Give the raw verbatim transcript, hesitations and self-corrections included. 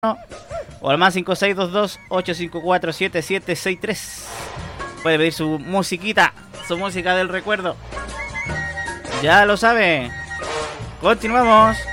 o al más cinco seis dos dos, ocho cinco cuatro, siete siete seis tres. Puede pedir su musiquita, su música del recuerdo. Ya lo sabe. Continuamos.